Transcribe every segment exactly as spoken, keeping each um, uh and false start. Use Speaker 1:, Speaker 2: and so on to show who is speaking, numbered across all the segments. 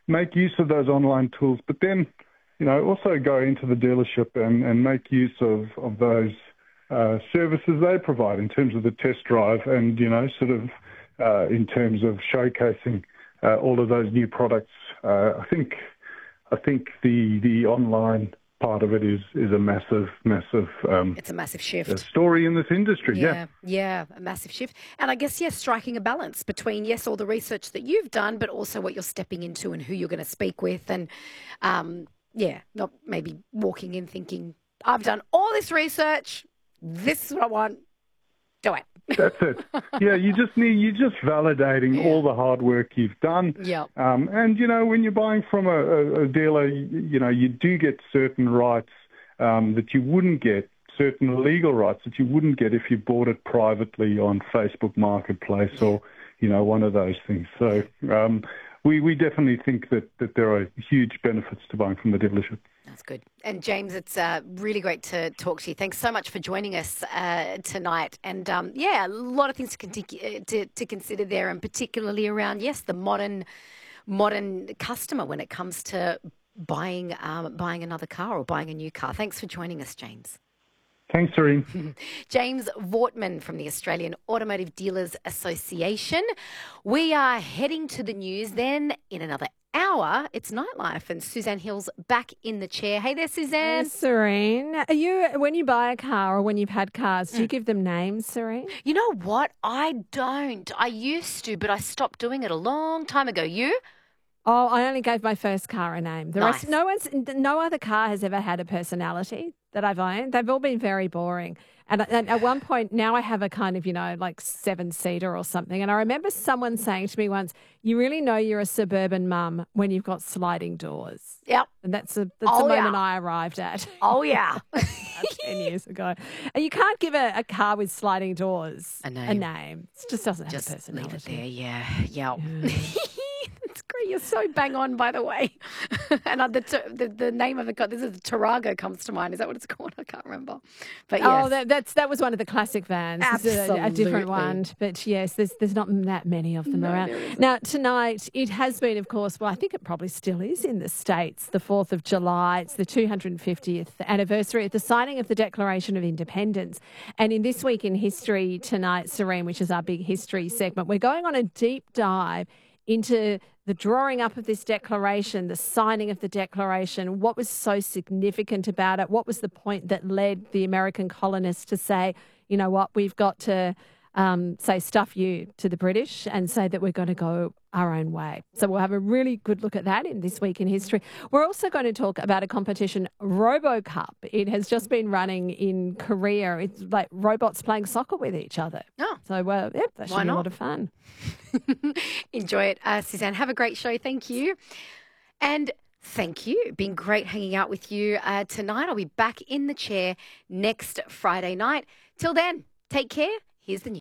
Speaker 1: make use of those online tools, but then, you know, also go into the dealership and, and make use of, of those uh, services they provide in terms of the test drive and, you know, sort of uh, in terms of showcasing uh, all of those new products. Uh, I think I think the the online part of it is is a massive, massive um,
Speaker 2: it's a massive shift
Speaker 1: story in this industry.
Speaker 2: Yeah, yeah, a massive shift. And I guess, yes, striking a balance between, yes, all the research that you've done, but also what you're stepping into and who you're going to speak with. And, um, yeah, not maybe walking in thinking, I've done all this research, this is what I want, do it.
Speaker 1: That's it. Yeah, you just need, you're just validating yeah. all the hard work you've done.
Speaker 2: Yeah.
Speaker 1: Um, and, you know, when you're buying from a, a, a dealer, you, you know, you do get certain rights um, that you wouldn't get, certain legal rights that you wouldn't get if you bought it privately on Facebook Marketplace or, you know, one of those things. So um, we, we definitely think that, that there are huge benefits to buying from the dealership.
Speaker 2: That's good. And James, it's uh, really great to talk to you. Thanks so much for joining us uh, tonight. And um, yeah, a lot of things to, continue, to, to consider there, and particularly around, yes, the modern modern customer when it comes to buying um, buying another car or buying a new car. Thanks for joining us, James.
Speaker 1: Thanks, Serene.
Speaker 2: James Vortman from the Australian Automotive Dealers Association. We are heading to the news then in another hour. It's Nightlife, and Suzanne Hill's back in the chair. Hey there, Suzanne.
Speaker 3: Hey, Serene. Are you, when you buy a car or when you've had cars, do you give them names, Serene?
Speaker 2: You know what? I don't. I used to, but I stopped doing it a long time ago. You?
Speaker 3: Oh, I only gave my first car a name. The
Speaker 2: nice.
Speaker 3: rest, no one's, no other car has ever had a personality that I've owned. They've all been very boring. And, and at one point, now I have a kind of, you know, like seven-seater or something. And I remember someone saying to me once, you really know you're a suburban mum when you've got sliding doors.
Speaker 2: Yep.
Speaker 3: And that's, a, that's
Speaker 2: oh,
Speaker 3: the moment
Speaker 2: yeah.
Speaker 3: I arrived at.
Speaker 2: Oh, yeah.
Speaker 3: ten years ago. And you can't give a, a car with sliding doors
Speaker 2: a name.
Speaker 3: A name. It just doesn't
Speaker 2: just
Speaker 3: have a personality.
Speaker 2: Leave it there, yeah. Yeah.
Speaker 3: yeah.
Speaker 2: That's great. You're so bang on, by the way. and uh, the, the the name of the car, this is Tarago comes to mind. Is that what it's called? I can't remember. But yes.
Speaker 3: Oh, that, that's that was one of the classic vans.
Speaker 2: Absolutely.
Speaker 3: A, a different one. But yes, there's there's not that many of them
Speaker 2: no,
Speaker 3: around. Now, tonight, it has been, of course, well, I think it probably still is in the States, the fourth of July. It's the two hundred fiftieth anniversary of the signing of the Declaration of Independence. And in This Week in History tonight, Serene, which is our big history segment, we're going on a deep dive into the drawing up of this declaration, the signing of the declaration, what was so significant about it, what was the point that led the American colonists to say, you know what, we've got to um, say stuff you to the British and say that we're going to go our own way. So we'll have a really good look at that in This Week in History. We're also going to talk about a competition, RoboCup. It has just been running in Korea. It's like robots playing soccer with each other.
Speaker 2: Oh.
Speaker 3: So, well, yeah, that should
Speaker 2: Why
Speaker 3: be
Speaker 2: not?
Speaker 3: a lot of fun.
Speaker 2: Enjoy it, uh, Suzanne. Have a great show. Thank you. And thank you. Been great hanging out with you uh, tonight. I'll be back in the chair next Friday night. Till then, take care. Here's the news.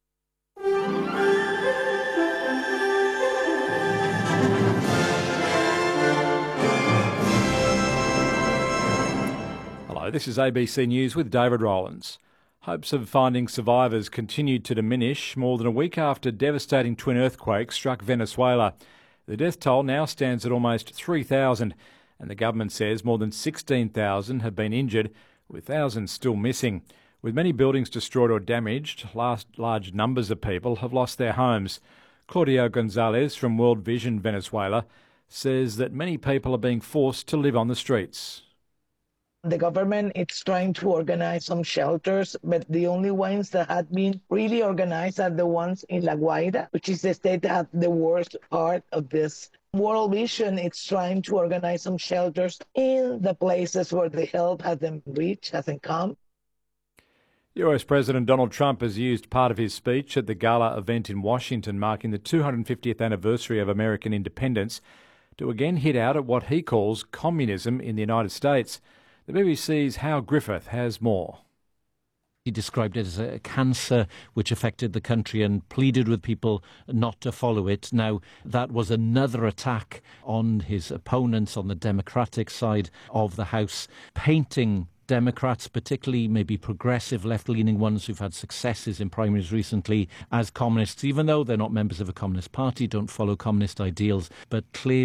Speaker 4: Hello, this is A B C News with David Rowlands. Hopes of finding survivors continued to diminish more than a week after devastating twin earthquakes struck Venezuela. The death toll now stands at almost three thousand, and the government says more than sixteen thousand have been injured, with thousands still missing. With many buildings destroyed or damaged, large numbers of people have lost their homes. Claudio Gonzalez from World Vision Venezuela says that many people are being forced to live on the streets.
Speaker 5: The government is trying to organize some shelters, but the only ones that have been really organized are the ones in La Guaira, which is the state that has the worst part of this. World Vision is trying to organize some shelters in the places where the help hasn't reached, hasn't come.
Speaker 4: U S President Donald Trump has used part of his speech at the gala event in Washington marking the two hundred fiftieth anniversary of American independence to again hit out at what he calls communism in the United States. The B B C's Hal Griffith has more.
Speaker 6: He described it as a cancer which affected the country and pleaded with people not to follow it. Now, that was another attack on his opponents on the Democratic side of the House, painting Democrats, particularly maybe progressive left-leaning ones who've had successes in primaries recently, as communists, even though they're not members of a communist party, don't follow communist ideals, but clearly